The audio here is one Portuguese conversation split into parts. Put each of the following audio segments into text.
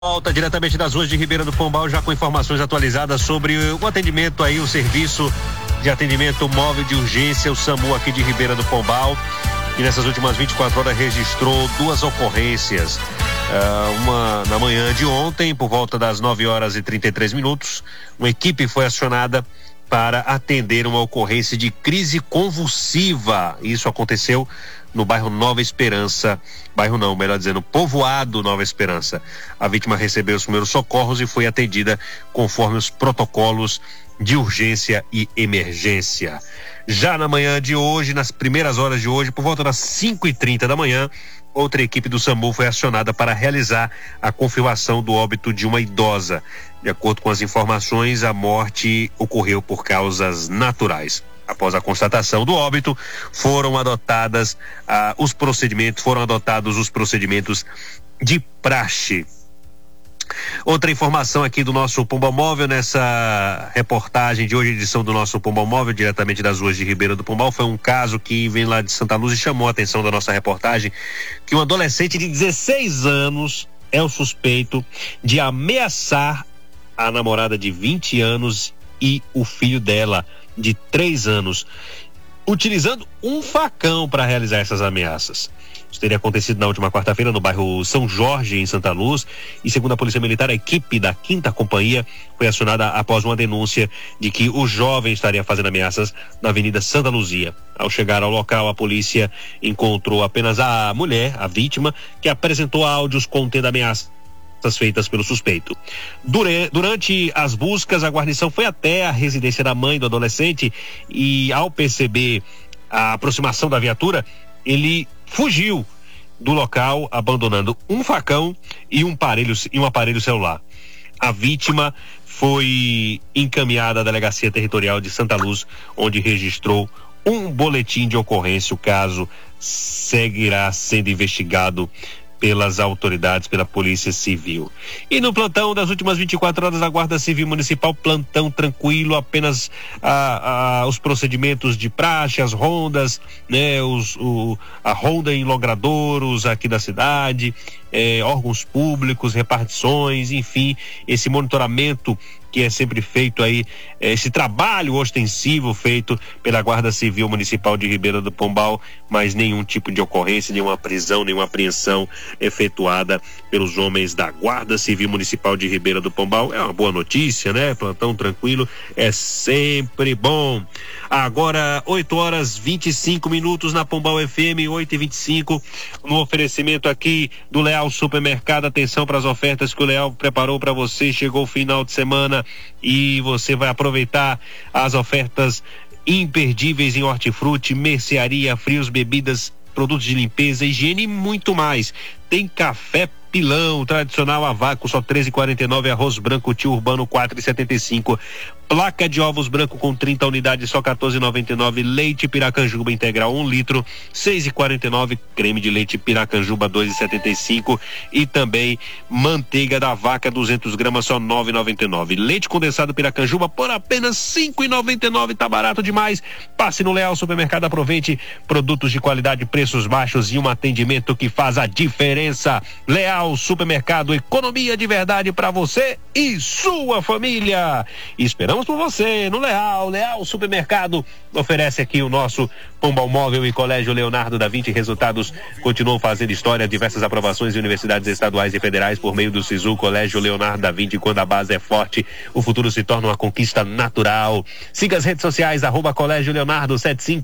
Volta diretamente das ruas de Ribeira do Pombal, já com informações atualizadas sobre o atendimento aí, o serviço de atendimento móvel de urgência, o SAMU aqui de Ribeira do Pombal, que nessas últimas 24 horas registrou 2 ocorrências. Uma na manhã de ontem, por volta das 9h33, uma equipe foi acionada para atender uma ocorrência de crise convulsiva. Isso aconteceu no bairro Nova Esperança, povoado Nova Esperança. A vítima recebeu os primeiros socorros e foi atendida conforme os protocolos de urgência e emergência. Já na manhã de hoje, nas primeiras horas de hoje, por volta das 5h30 da manhã, outra equipe do SAMU foi acionada para realizar a confirmação do óbito de uma idosa. De acordo com as informações, a morte ocorreu por causas naturais. Após a constatação do óbito, foram adotados os procedimentos de praxe. Outra informação aqui do nosso Pombal Móvel, nessa reportagem de hoje, edição do nosso Pombal Móvel, diretamente das ruas de Ribeira do Pombal, foi um caso que vem lá de Santa Luz e chamou a atenção da nossa reportagem, que um adolescente de 16 anos é o suspeito de ameaçar a namorada de 20 anos e o filho dela, de 3 anos, utilizando um facão para realizar essas ameaças. Isso teria acontecido na última quarta-feira no bairro São Jorge, em Santa Luz, e segundo a Polícia Militar, a equipe da 5ª Companhia foi acionada após uma denúncia de que o jovem estaria fazendo ameaças na Avenida Santa Luzia. Ao chegar ao local, a polícia encontrou apenas a mulher, a vítima, que apresentou áudios contendo ameaças feitas pelo suspeito. Durante as buscas, a guarnição foi até a residência da mãe do adolescente e, ao perceber a aproximação da viatura, ele fugiu do local, abandonando um facão e um aparelho celular. A vítima foi encaminhada à Delegacia Territorial de Santa Luz, onde registrou um boletim de ocorrência. O caso seguirá sendo investigado pelas autoridades, pela Polícia Civil. E no plantão das últimas 24 horas da Guarda Civil Municipal, plantão tranquilo, apenas os procedimentos de praxe, as rondas, né, a ronda em logradouros aqui da cidade, órgãos públicos, repartições, enfim, esse monitoramento que é sempre feito aí, esse trabalho ostensivo feito pela Guarda Civil Municipal de Ribeira do Pombal, mas nenhum tipo de ocorrência, nenhuma prisão, nenhuma apreensão efetuada pelos homens da Guarda Civil Municipal de Ribeira do Pombal. É uma boa notícia, né? Plantão tranquilo é sempre bom. Agora 8h25 na Pombal FM, 8h25, no oferecimento aqui do Leal Supermercado. Atenção para as ofertas que o Leal preparou para você. Chegou o final de semana e você vai aproveitar as ofertas imperdíveis em hortifruti, mercearia, frios, bebidas, produtos de limpeza, higiene e muito mais. Tem café pilão tradicional a vácuo, só R$13,49, arroz branco Tio Urbano R$4,75, placa de ovos branco com 30 unidades só R$14,99, leite Piracanjuba integral 1 litro R$6,49, creme de leite Piracanjuba R$2,75 e também manteiga da vaca 200 gramas só R$9,99, leite condensado Piracanjuba por apenas R$5,99, tá barato demais. Passe no Leal Supermercado, aproveite produtos de qualidade, preços baixos e um atendimento que faz a diferença. Leal Supermercado, economia de verdade para você e sua família. Esperamos por você no Leal Supermercado. Oferece aqui o nosso Pombal Móvel e Colégio Leonardo da Vinci. Resultados continuam fazendo história, diversas aprovações em universidades estaduais e federais por meio do SISU. Colégio Leonardo da Vinci, quando a base é forte, o futuro se torna uma conquista natural. Siga as redes sociais, @Colégio Leonardo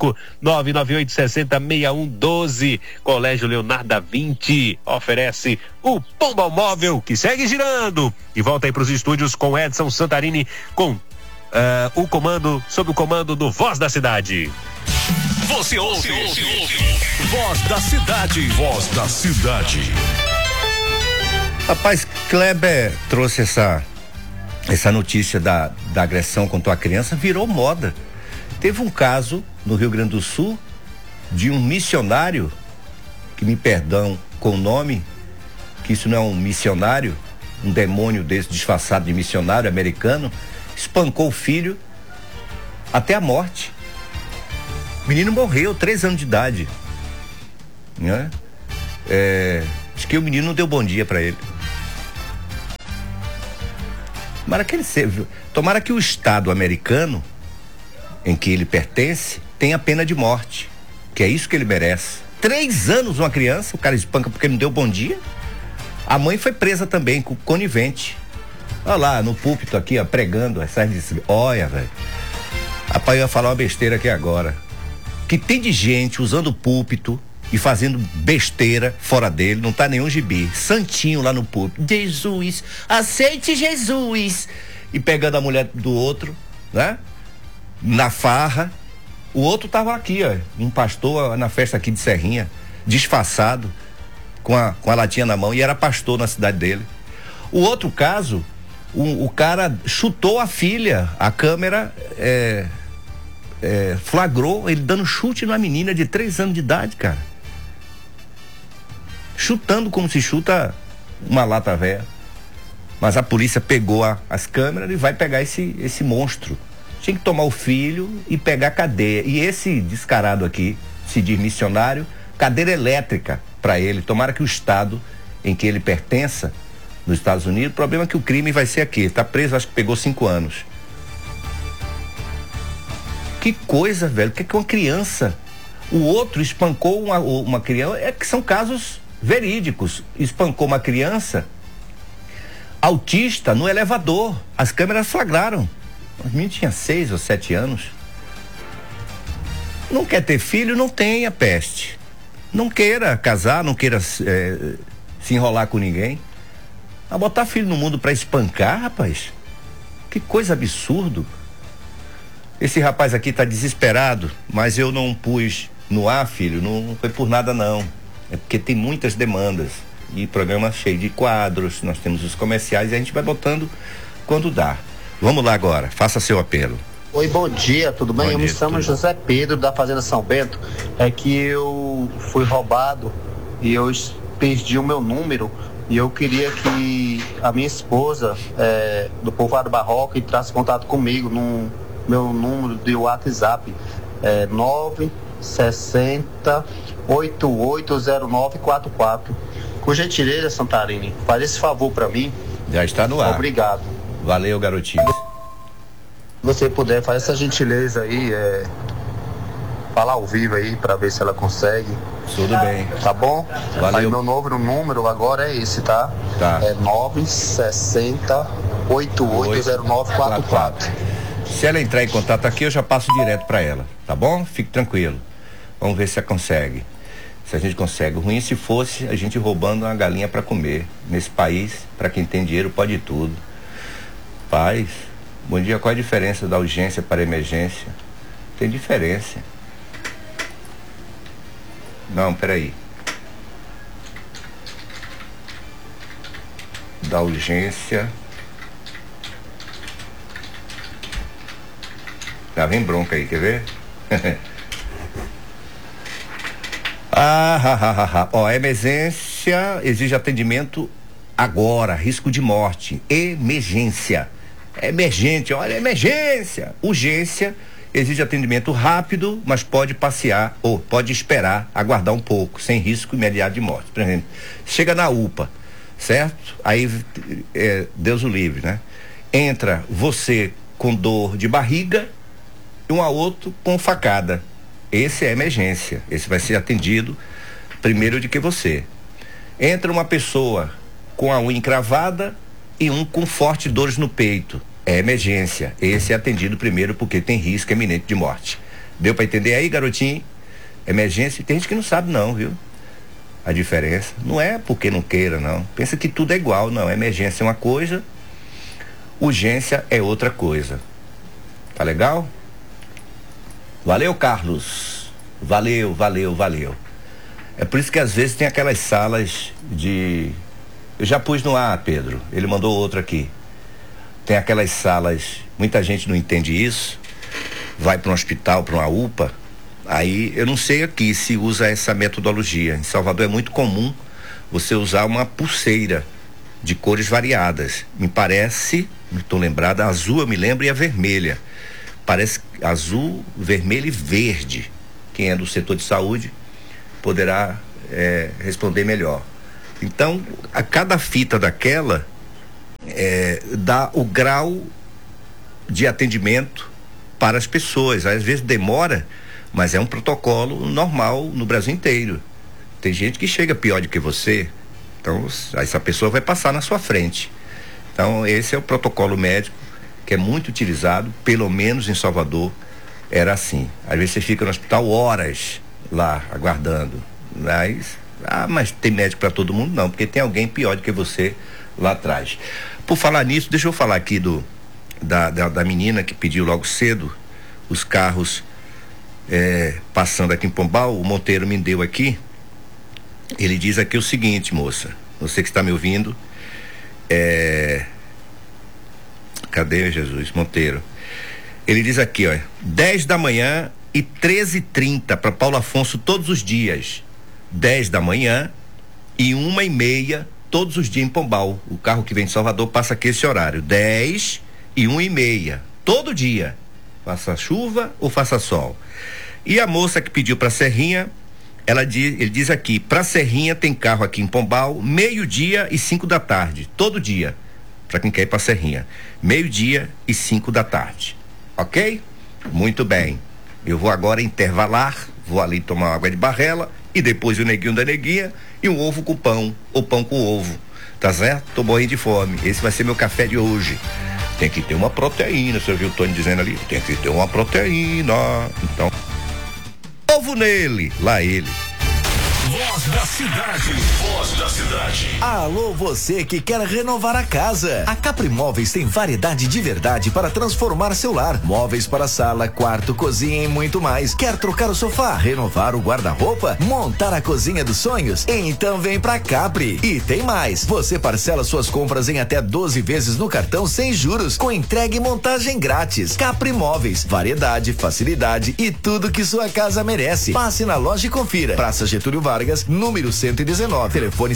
75998606112. Colégio Leonardo da Vinci oferece o Pombal Móvel, que segue girando. E volta aí para os estúdios com Edson Santarini, com sob o comando do Voz da Cidade. Você ouve. Voz da Cidade. Voz da Cidade. Rapaz, Kleber trouxe essa notícia da agressão contra a criança, virou moda. Teve um caso no Rio Grande do Sul de um missionário, que me perdão com o nome, que isso não é um missionário, um demônio desse disfarçado de missionário americano, espancou o filho até a morte. O menino morreu, 3 anos de idade, né? Diz que o menino não deu bom dia para ele. Tomara que o Estado americano em que ele pertence tenha pena de morte, que é isso que ele merece. 3 anos uma criança, o cara espanca porque não deu bom dia. A mãe foi presa também, com conivente. Olha lá, no púlpito aqui, ó, pregando. Olha, velho. Rapaz, eu ia falar uma besteira aqui agora. Que tem de gente usando o púlpito e fazendo besteira fora dele, não tá nenhum gibi. Santinho lá no púlpito. Jesus, aceite Jesus. E pegando a mulher do outro, né? Na farra. O outro tava aqui, ó, um pastor na festa aqui de Serrinha, disfarçado, com a latinha na mão, e era pastor na cidade dele. O outro caso, o cara chutou a filha, a câmera flagrou ele dando chute numa menina de 3 anos de idade, cara. Chutando como se chuta uma lata velha. Mas a polícia pegou as câmeras e vai pegar esse monstro. Tinha que tomar o filho e pegar cadeia. E esse descarado aqui, se diz missionário, cadeira elétrica para ele. Tomara que o estado em que ele pertença, nos Estados Unidos, o problema é que o crime vai ser aqui. Tá preso, acho que pegou 5 anos. Que coisa, velho. O que é uma criança? O outro espancou uma criança. É que são casos verídicos. Espancou uma criança autista no elevador. As câmeras flagraram. O menino tinha 6 ou 7 anos. Não quer ter filho, não tenha, peste. Não queira casar, não queira se enrolar com ninguém. A botar filho no mundo pra espancar, rapaz. Que coisa absurdo. Esse rapaz aqui tá desesperado, mas eu não pus no ar, filho, não foi por nada não. É porque tem muitas demandas. E programa cheio de quadros, nós temos os comerciais e a gente vai botando quando dá. Vamos lá agora, faça seu apelo. Oi, bom dia, tudo bem? Eu me chamo tudo. José Pedro, da Fazenda São Bento. É que eu fui roubado e eu perdi o meu número e eu queria que a minha esposa do Povoado Barroca entrasse em contato comigo no meu número de WhatsApp, 960 880944. Com gentileza, Santarini, faz esse favor para mim. Já está no ar. Obrigado. Valeu, garotinho. Se você puder, faz essa gentileza aí, falar ao vivo aí para ver se ela consegue. Tudo bem. Tá bom? Valeu. Aí meu novo número agora é esse, tá? Tá. É 960 880944. Se ela entrar em contato aqui, eu já passo direto para ela, tá bom? Fique tranquilo. Vamos ver se ela consegue. Se a gente consegue. O ruim se fosse a gente roubando uma galinha para comer. Nesse país, para quem tem dinheiro, pode tudo. Paz, bom dia. Qual é a diferença da urgência para a emergência? Tem diferença. Não, peraí. Da urgência. Já vem bronca aí, quer ver? Ó, emergência exige atendimento agora, risco de morte. Emergência. Emergente, olha, emergência. Urgência exige atendimento rápido, mas pode passear ou pode esperar, aguardar um pouco, sem risco imediato de morte. Por exemplo, chega na UPA, certo? Aí, Deus o livre, né? Entra você com dor de barriga e um a outro com facada. Esse é emergência. Esse vai ser atendido primeiro do que você. Entra uma pessoa com a unha encravada e um com fortes dores no peito. É emergência. Esse é atendido primeiro porque tem risco iminente de morte. Deu para entender aí, garotinho? Emergência. Tem gente que não sabe não, viu? A diferença. Não é porque não queira, não. Pensa que tudo é igual, não. Emergência é uma coisa, urgência é outra coisa. Tá legal? Valeu, Carlos. Valeu. É por isso que às vezes tem aquelas salas de... Eu já pus no ar, Pedro. Ele mandou outro aqui. Tem aquelas salas, muita gente não entende isso, vai para um hospital, para uma UPA, aí eu não sei aqui se usa essa metodologia. Em Salvador é muito comum você usar uma pulseira de cores variadas. Me parece, não estou lembrada, a azul eu me lembro e a vermelha. Parece azul, vermelho e verde. Quem é do setor de saúde poderá responder melhor. Então, a cada fita daquela dá o grau de atendimento para as pessoas. Às vezes demora, mas é um protocolo normal no Brasil inteiro. Tem gente que chega pior do que você, então essa pessoa vai passar na sua frente. Então esse é o protocolo médico que é muito utilizado, pelo menos em Salvador era assim. Às vezes você fica no hospital horas lá aguardando, mas tem médico para todo mundo? Não, porque tem alguém pior do que você lá atrás. Por falar nisso, deixa eu falar aqui da menina que pediu logo cedo os carros passando aqui em Pombal. O Monteiro me deu aqui. Ele diz aqui o seguinte, moça, você que está me ouvindo, cadê Jesus? Monteiro. Ele diz aqui, 10 da manhã e 13h30 para Paulo Afonso todos os dias. 10 da manhã e 1h30 todos os dias em Pombal. O carro que vem de Salvador passa aqui esse horário, 10 e 1h30 todo dia, faça chuva ou faça sol. E a moça que pediu para Serrinha, ele diz aqui, para Serrinha tem carro aqui em Pombal, 12h e 5 da tarde, todo dia, para quem quer ir para Serrinha, 12h e 5 da tarde, ok? Muito bem, eu vou agora intervalar, vou ali tomar água de barrela e depois o neguinho da neguinha e um ovo com pão, ou pão com ovo, tá certo? Tô morrendo de fome, esse vai ser meu café de hoje. Tem que ter uma proteína, você viu o Tony dizendo ali? Tem que ter uma proteína, então ovo nele, lá ele. Voz da cidade. Voz da cidade. Alô, você que quer renovar a casa. A Capri Móveis tem variedade de verdade para transformar seu lar. Móveis para sala, quarto, cozinha e muito mais. Quer trocar o sofá, renovar o guarda-roupa, montar a cozinha dos sonhos? Então vem pra Capri. E tem mais. Você parcela suas compras em até 12 vezes no cartão sem juros, com entrega e montagem grátis. Capri Móveis, variedade, facilidade e tudo que sua casa merece. Passe na loja e confira. Praça Getúlio Vargas, número 119, telefone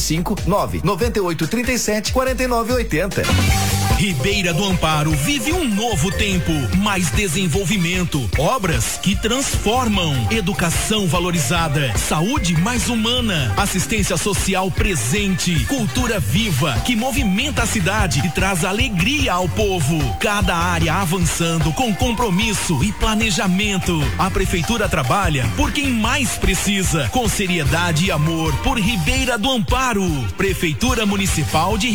75-99837-4980. Ribeira do Amparo vive um novo tempo, mais desenvolvimento, obras que transformam, educação valorizada, saúde mais humana, assistência social presente, cultura viva que movimenta a cidade e traz alegria ao povo. Cada área avançando com compromisso e planejamento. A prefeitura trabalha por quem mais precisa, com seriedade e amor por Ribeira do Amparo. Prefeitura Municipal de